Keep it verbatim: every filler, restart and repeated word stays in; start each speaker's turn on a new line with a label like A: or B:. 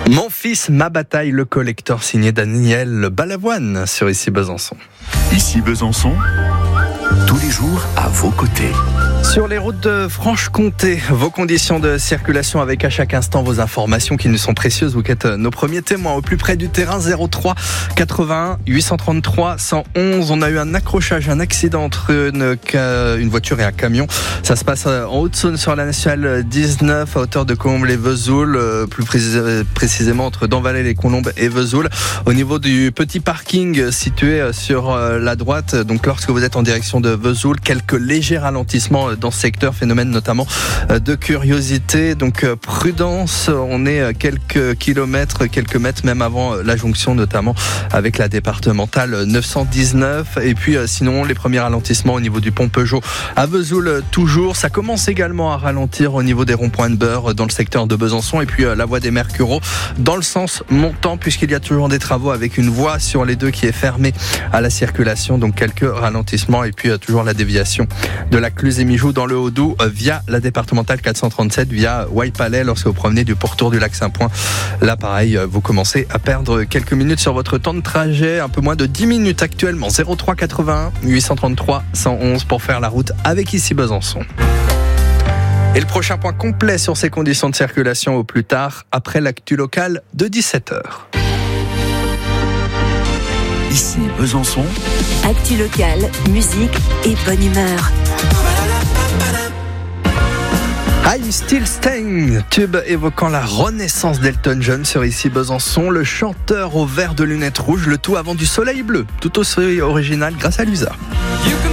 A: Mon fils, ma bataille, le collector signé Daniel Balavoine sur Ici Besançon.
B: Ici Besançon, tous les jours à vos côtés.
A: Sur les routes de Franche-Comté, vos conditions de circulation avec à chaque instant vos informations qui nous sont précieuses. Vous êtes nos premiers témoins au plus près du terrain. Zéro trois quatre-vingt-un huit cent trente-trois cent onze. On a eu un accrochage, un accident entre une, une voiture et un camion. Ça se passe en Haute-Saône sur la nationale dix-neuf à hauteur de Comble et Vesoul, plus précisément entre Danvalais les Colombes et Vesoul. Au niveau du petit parking situé sur la droite, donc lorsque vous êtes en direction de Vesoul, quelques légers ralentissements dans ce secteur, phénomène notamment de curiosité, donc prudence. On est quelques kilomètres, quelques mètres même avant la jonction, notamment avec la départementale neuf cent dix-neuf. Et puis sinon les premiers ralentissements au niveau du pont Peugeot à Vesoul toujours. Ça commence également à ralentir au niveau des ronds-points de Beurre dans le secteur de Besançon, et puis la voie des Mercureaux dans le sens montant, puisqu'il y a toujours des travaux avec une voie sur les deux qui est fermée à la circulation, donc quelques ralentissements. Et puis toujours la déviation de la Cluse et Mijoux dans le Haut-Doubs via la départementale quatre cent trente-sept via Waipalais lorsque vous promenez du pourtour du lac Saint-Point. Là pareil, vous commencez à perdre quelques minutes sur votre temps de trajet, un peu moins de dix minutes actuellement. Zéro trois quatre-vingt-un huit cent trente-trois cent onze pour faire la route avec Ici Besançon. Et le prochain point complet sur ces conditions de circulation au plus tard après l'actu locale de dix-sept heures.
B: Ici Besançon,
C: actu locale, musique et bonne humeur.
A: I'm Still Staying, tube évoquant la renaissance d'Elton John sur Ici Besançon, le chanteur au vert de lunettes rouges, le tout avant du soleil bleu, tout aussi original grâce à Lusa.